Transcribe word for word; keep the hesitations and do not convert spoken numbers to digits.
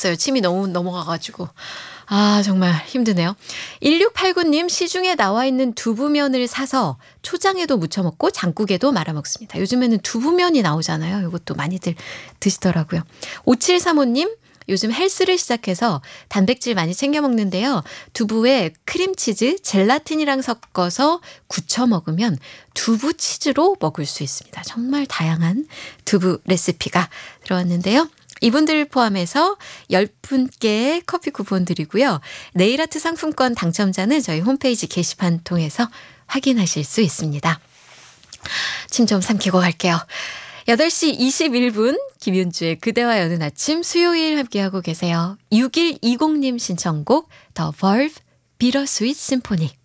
참겠어요. 침이 너무 넘어가가지고. 아, 정말 힘드네요. 일육팔구 님, 시중에 나와 있는 두부면을 사서 초장에도 무쳐 먹고 장국에도 말아 먹습니다. 요즘에는 두부면이 나오잖아요. 이것도 많이들 드시더라고요. 오칠삼오 님, 요즘 헬스를 시작해서 단백질 많이 챙겨 먹는데요. 두부에 크림치즈, 젤라틴이랑 섞어서 굳혀 먹으면 두부치즈로 먹을 수 있습니다. 정말 다양한 두부 레시피가 들어왔는데요. 이분들 포함해서 열 분께 커피 쿠폰 드리고요. 네일아트 상품권 당첨자는 저희 홈페이지 게시판 통해서 확인하실 수 있습니다. 침 좀 삼키고 갈게요. 여덟 시 이십일 분 김윤주의 그대와 여는 아침 수요일 함께하고 계세요. 육일이공 님 신청곡 The Verve Bittersweet Symphony.